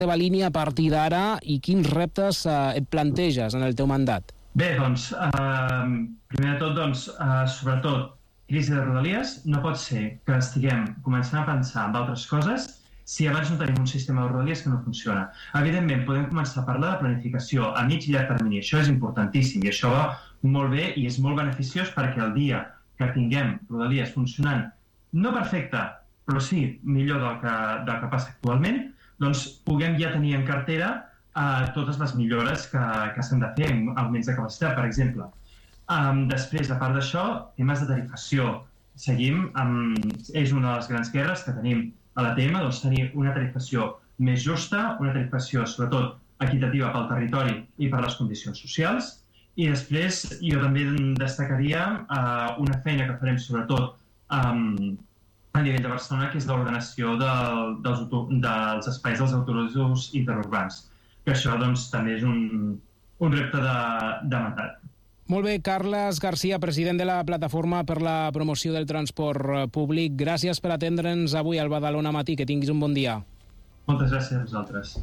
teva línia a partir d'ara i quins reptes et planteges en el teu mandat? Bé, doncs, primer de tot, sobretot, crisi de Rodalies. No pot ser que estiguem començant a pensar en altres coses si abans no tenim un sistema de Rodalies que no funciona. Evidentment, podem començar a parlar de planificació a mig i llarg termini. Això és importantíssim i això va molt bé i és molt beneficiós perquè el dia que tinguem Rodalies funcionant, no perfecte, però sí millor del que passa actualment, doncs puguem ja tenir en cartera totes les millores que s'han de fer, augments de capacitat, per exemple. Després, a part d'això, temes de tarifació. Seguim, és una de les grans guerres que tenim a l'ATM, doncs tenir una tarifació més justa, una tarifació, sobretot, equitativa pel territori i per les condicions socials. I després, jo també destacaria una feina que farem, sobretot, a nivell de Barcelona, que és l'ordenació dels espais dels autobusos interurbans. Que això, doncs, també és un repte de mandat. Molt bé, Carles Garcia, president de la Plataforma per la Promoció del Transport Públic. Gràcies per atendre'ns avui al Badalona Matí. Que tinguis un bon dia. Moltes gràcies a vosaltres.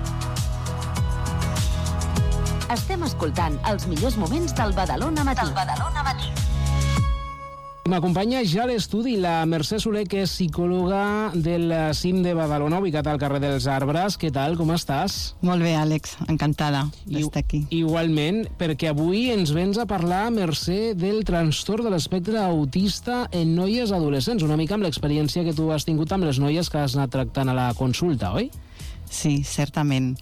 Estem escoltant els millors moments del Badalona Matí. M'acompanya ja a l'estudi la Mercè Soler, que és psicòloga del CIM de Badalona, ubicat al carrer dels Arbres. Què tal, com estàs? Molt bé, Àlex, encantada d'estar aquí. Igualment, perquè avui ens vens a parlar, Mercè, del trastorn de l'espectre autista en noies adolescents, una mica amb l'experiència que tu has tingut amb les noies que has anat tractant a la consulta, oi? Sí, certament.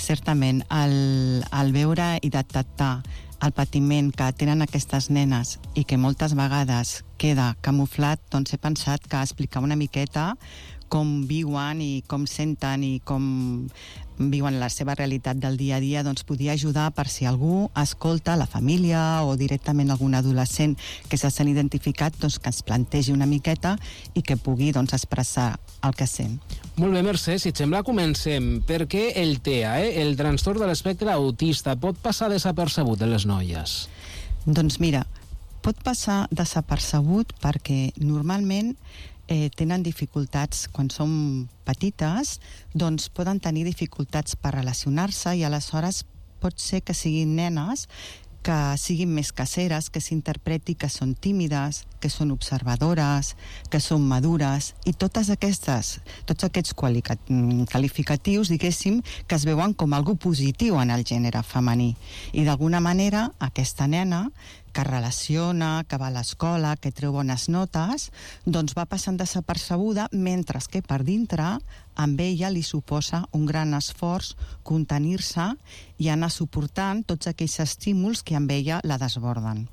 Al veure i detectar el patiment que tenen aquestes nenes i que moltes vegades queda camuflat, doncs he pensat que explicar una miqueta com viuen i com senten i com viuen la seva realitat del dia a dia, doncs podia ajudar per si algú escolta, la família o directament algun adolescent que se sent identificat, doncs que es plantegi una miqueta i que pugui expressar el que sent. Molt bé, Mercè, si et sembla comencem. Per què el TEA, el trastorn de l'espectre autista, pot passar desapercebut a les noies? Doncs mira, pot passar desapercebut perquè normalment tenen dificultats quan són petites, doncs poden tenir dificultats per relacionar-se i aleshores pot ser que siguin nenes que siguin més caseres, que s'interpreti que són tímides, que són observadores, que són madures, i tots aquests qualificatius, diguéssim, que es veuen com algo positiu en el gènere femení. I d'alguna manera aquesta nena que relaciona, que va a l'escola, que treu bones notes, doncs va passant desapercebuda, mentre que per dintre amb ella li suposa un gran esforç contenir-se i anar suportant tots aquells estímuls que amb ella la desborden.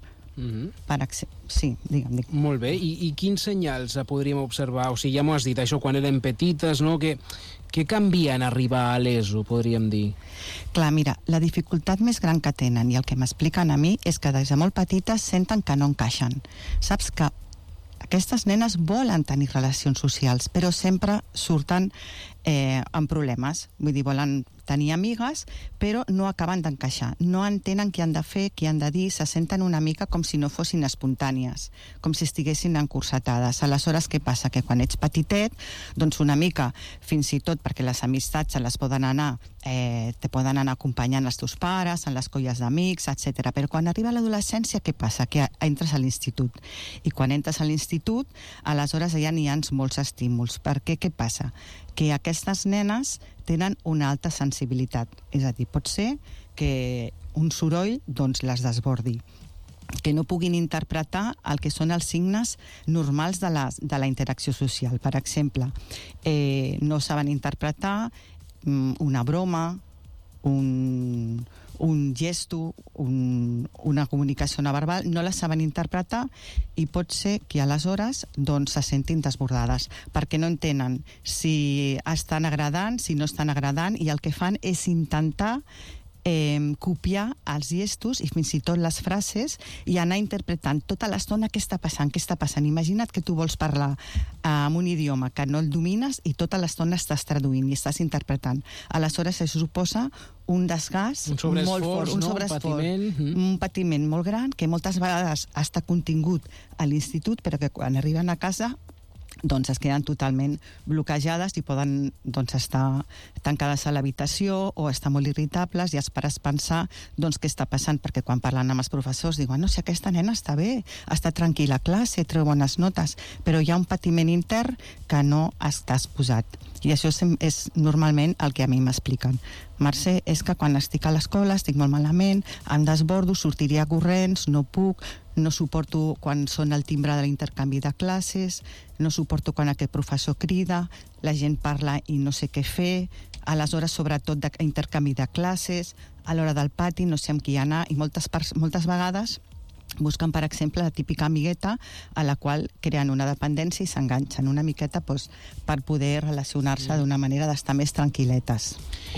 Sí, digue'm. Molt bé, i quins senyals podríem observar? O sigui, ja m'ho has dit, això quan eren petites, no? Què canvia en arribar a l'ESO, podríem dir? Clar, mira, la dificultat més gran que tenen i el que m'expliquen a mi és que des de molt petites senten que no encaixen. Saps que aquestes nenes volen tenir relacions socials, però sempre surten amb problemes. Vull dir, volen tenir amigues, però no acaben d'encaixar. No entenen què han de fer, què han de dir, se senten una mica com si no fossin espontànies, com si estiguessin encursetades. Aleshores, què passa? Que quan ets petitet, doncs una mica, fins i tot perquè les amistats se les poden anar, te poden anar acompanyant els teus pares, en les colles d'amics, etc. Però quan arriba l'adolescència, què passa? Que entres a l'institut. I quan entres a l'institut, aleshores ja n'hi ha molts estímuls. Per què? Què passa? Que aquestes nenes tenen una alta sensibilitat. És a dir, pot ser que un soroll doncs, les desbordi, que no puguin interpretar el que són els signes normals de la interacció social. Per exemple, no saben interpretar una broma, un gesto, una comunicació no verbal, no la saben interpretar i pot ser que aleshores doncs, se sentin desbordades perquè no entenen si estan agradant, si no estan agradant, i el que fan és intentar copiar els gestos i fins i tot les frases i anar interpretant tota l'estona què està passant. Imagina't que tu vols parlar en un idioma que no el domines i tota l'estona estàs traduint i estàs interpretant. Aleshores això suposa un desgast molt fort, un sobreesforç, un patiment molt gran que moltes vegades està contingut a l'institut però que quan arriben a casa doncs es queden totalment bloquejades i poden estar tancades a l'habitació o estar molt irritables i els pares pensar què està passant, perquè quan parlen amb els professors diuen no, si aquesta nena està bé, està tranquil·la a classe, treu bones notes, però hi ha un patiment intern que no està exposat. I això és normalment el que a mi m'expliquen. Mercè, és que quan estic a l'escola estic molt malament, em desbordo, sortiria corrents, no puc, no suporto quan sona el timbre de l'intercanvi de classes, no suporto quan aquest professor crida, la gent parla i no sé què fer, a les hores sobretot d'intercanvi de classes, a l'hora del pati no sé amb qui anar, i moltes vegades busquen, per exemple, la típica amigueta a la qual creen una dependència i s'enganxen una miqueta per poder relacionar-se d'una manera d'estar més tranquil·letes.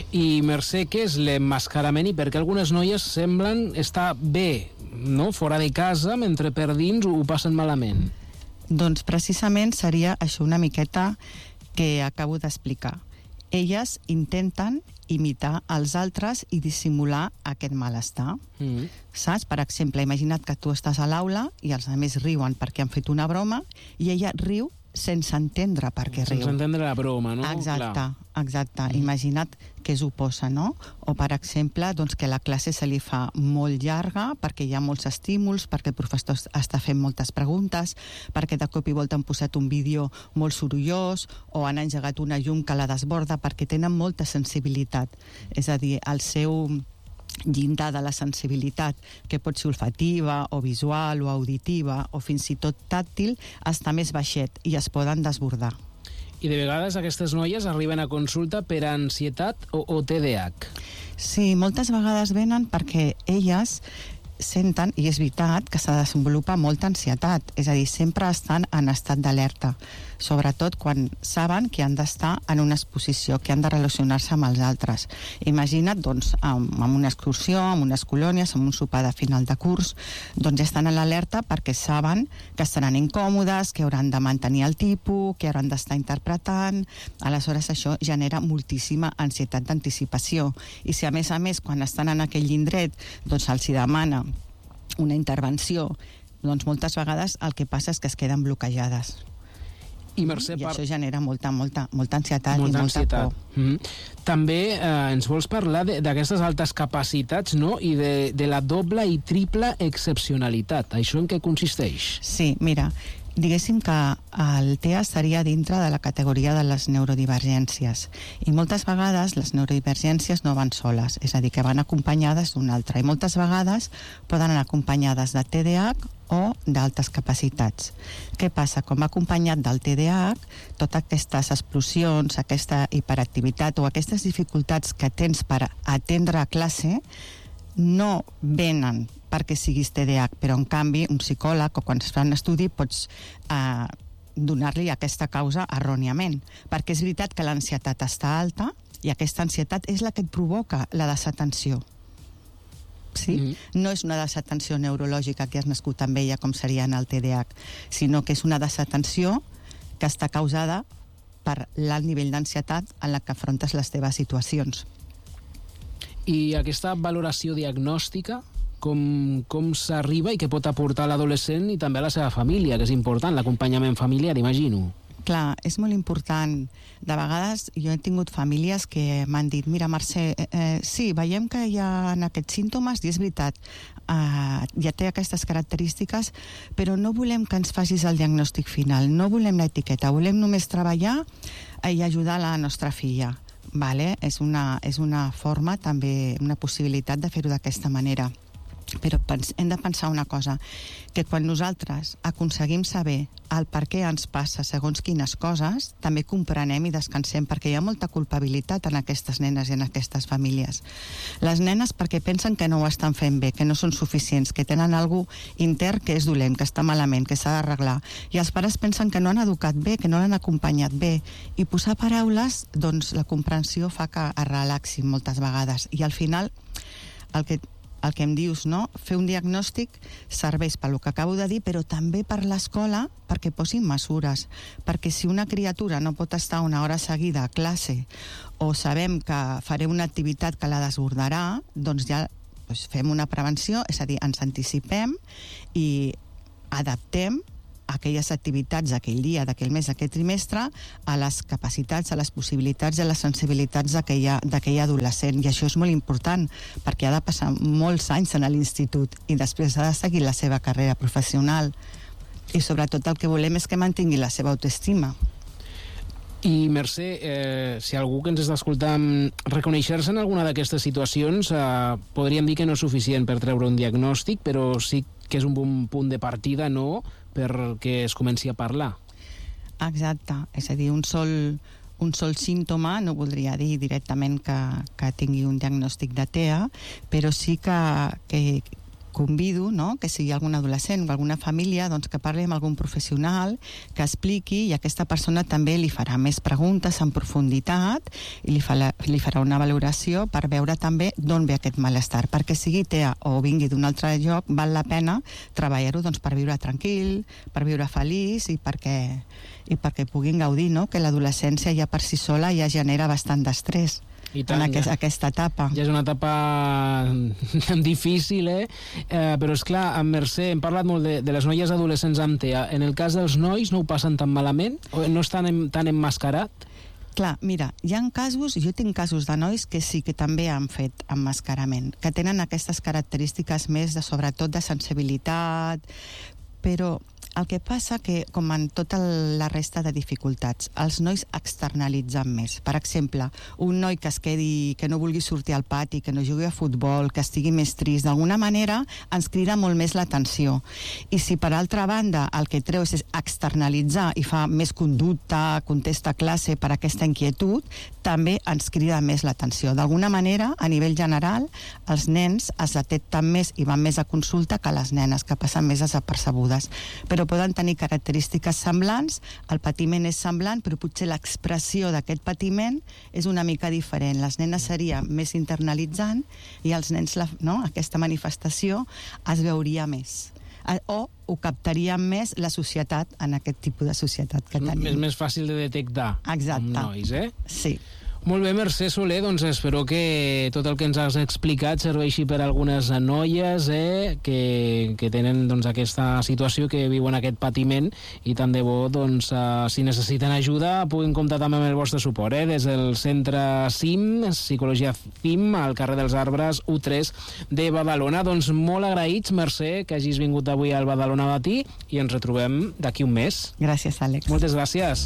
I Mercè, què és l'emmascarament i per què algunes noies semblen estar bé, no? Fora de casa, mentre per dins ho passen malament? Doncs precisament seria això una miqueta que acabo d'explicar. Elles intenten imitar els altres i dissimular aquest malestar. Saps? Per exemple, imagina't que tu estàs a l'aula i els altres riuen perquè han fet una broma i ella riu sense entendre per què riu. Sense entendre la broma, no? Exacte. Imagina't què s'oposa, no? O, per exemple, que la classe se li fa molt llarga perquè hi ha molts estímuls, perquè el professor està fent moltes preguntes, perquè de cop i volta han posat un vídeo molt sorollós o han engegat una llum que la desborda, perquè tenen molta sensibilitat. És a dir, el seu llindar de la sensibilitat, que pot ser olfativa o visual o auditiva o fins i tot tàctil, està més baixet i es poden desbordar. I de vegades aquestes noies arriben a consulta per ansietat o TDAH. Sí, moltes vegades venen perquè elles senten, i és veritat, que se desenvolupa molta ansietat, és a dir, sempre estan en estat d'alerta, sobretot quan saben que han d'estar en una exposició, que han de relacionar-se amb els altres. Imagina't, amb una excursió, amb unes colònies, amb un sopar de final de curs, ja estan a l'alerta perquè saben que estaran incòmodes, que hauran de mantenir el tipus, que hauran d'estar interpretant. Aleshores, això genera moltíssima ansietat d'anticipació. I si, a més, quan estan en aquell indret, se'ls demana una intervenció, moltes vegades el que passa és que es queden bloquejades. I Mercè, això genera molta ansietat i molta por. També ens vols parlar d'aquestes altes capacitats, no? I de la doble i triple excepcionalitat. Això en què consisteix? Sí, mira, diguéssim que el TEA estaria dintre de la categoria de les neurodivergències i moltes vegades les neurodivergències no van soles, és a dir, que van acompanyades d'una altra, i moltes vegades poden anar acompanyades de TDAH o d'altes capacitats. Què passa? Com va acompanyat del TDAH, totes aquestes explosions, aquesta hiperactivitat o aquestes dificultats que tens per atendre a classe no venen perquè siguis TDAH, però en canvi un psicòleg o quan es fa un estudi pots donar-li aquesta causa erròniament, perquè és veritat que l'ansietat està alta i aquesta ansietat és la que et provoca la desatenció. Sí? No és una desatenció neurològica que has nascut amb ella com seria en el TDAH, sinó que és una desatenció que està causada per l'alt nivell d'ansietat en la que afrontes les teves situacions. I aquesta valoració diagnòstica, com s'arriba i què pot aportar l'adolescent i també a la seva família, que és important, l'acompanyament familiar, imagino. Clar, és molt important. De vegades jo he tingut famílies que m'han dit, mira, Mercè, sí, veiem que hi ha aquests símptomes i és veritat, ja té aquestes característiques, però no volem que ens facis el diagnòstic final, no volem l'etiqueta, volem només treballar i ajudar la nostra filla. Vale? És una forma, també, una possibilitat de fer-ho d'aquesta manera. Però hem de pensar una cosa, que quan nosaltres aconseguim saber el per què ens passa segons quines coses, també comprenem i descansem, perquè hi ha molta culpabilitat en aquestes nenes i en aquestes famílies. Les nenes perquè pensen que no ho estan fent bé, que no són suficients, que tenen alguna cosa intern que és dolent, que està malament, que s'ha d'arreglar. I els pares pensen que no han educat bé, que no l'han acompanyat bé. I posar paraules, la comprensió fa que es relaxin moltes vegades. I al final, el que em dius, no? Fer un diagnòstic serveix pel que acabo de dir, però també per l'escola perquè posin mesures. Perquè si una criatura no pot estar una hora seguida a classe o sabem que faré una activitat que la desbordarà, doncs ja fem una prevenció, és a dir, ens anticipem i adaptem aquelles activitats d'aquell dia, d'aquell mes, d'aquell trimestre, a les capacitats, a les possibilitats i a les sensibilitats d'aquell adolescent. I això és molt important, perquè ha de passar molts anys en l'institut i després ha de seguir la seva carrera professional. I sobretot el que volem és que mantingui la seva autoestima. I Mercè, si algú que ens està escoltant reconèixer-se en alguna d'aquestes situacions, podríem dir que no és suficient per treure un diagnòstic, però sí que és un bon punt de partida, no?, perquè es comenci a parlar. Exacte, és a dir, un sol símptoma no voldria dir directament que tingui un diagnòstic de TEA, però sí que convido, no?, que si hi ha algun adolescent o alguna família, doncs que parli amb algun professional, que expliqui, i aquesta persona també li farà més preguntes en profunditat i li farà una valoració per veure també d'on ve aquest malestar, perquè sigui TEA o vingui d'un altre lloc, val la pena treballar-ho, doncs, per viure tranquil, per viure feliç i perquè puguin gaudir, no?, que l'adolescència ja per si sola ja genera bastant d'estrès. I tant, en aquesta etapa. Ja és una etapa difícil, però és clar, amb Mercè hem parlat molt de les noies adolescents amb TEA. En el cas dels nois no ho passen tan malament? O no estan tan emmascarat? Clar, mira, hi ha casos, jo tinc casos de nois que sí que també han fet emmascarament, que tenen aquestes característiques més de, sobretot, de sensibilitat, però el que passa que, com en tota la resta de dificultats, els nois externalitzen més. Per exemple, un noi que es quedi, que no vulgui sortir al pati, que no jugui a futbol, que estigui més trist, d'alguna manera ens crida molt més l'atenció. I si per altra banda el que treu és externalitzar i fa més conducta, contesta a classe per aquesta inquietud, també ens crida més l'atenció. D'alguna manera, a nivell general, els nens es detecten més i van més a consulta que les nenes, que passen més desapercebudes. Però poden tenir característiques semblants, el patiment és semblant, però potser l'expressió d'aquest patiment és una mica diferent. Les nenes seria més internalitzant i els nens, aquesta manifestació es veuria més. O ho captaria més la societat en aquest tipus de societat que tenim. És més fàcil de detectar. Exacte. Amb nois, Sí. Molt bé, Mercè Soler, doncs espero que tot el que ens has explicat serveixi per a algunes noies que tenen aquesta situació, que viuen aquest patiment, i tant de bo, doncs, si necessiten ajuda, puguin comptar també amb el vostre suport, des del centre CIM, Psicologia CIM, al carrer dels Arbres, U3 de Badalona. Doncs molt agraïts, Mercè, que hagis vingut avui al Badalona Matí, i ens retrobem d'aquí un mes. Gràcies, Àlex. Moltes gràcies.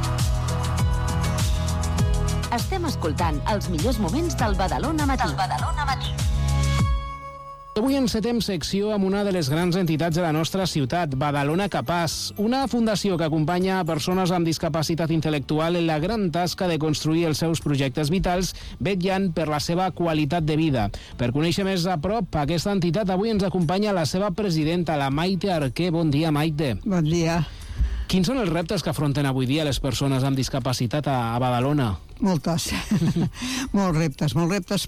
Estem escoltant els millors moments del Badalona Matí. Avui encetem secció amb una de les grans entitats de la nostra ciutat, Badalona Capaç, una fundació que acompanya a persones amb discapacitat intel·lectual en la gran tasca de construir els seus projectes vitals, vetllant per la seva qualitat de vida. Per conèixer més a prop aquesta entitat, avui ens acompanya la seva presidenta, la Maite Arquer. Bon dia, Maite. Bon dia. Quins són els reptes que afronten avui dia les persones amb discapacitat a Badalona? Moltes. Molts reptes,